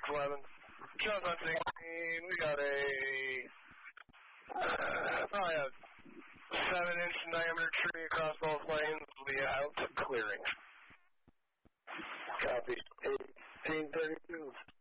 11. Just on 16, we got probably a 7-inch diameter tree across both lanes. We'll be out clearing. Copy. 1832.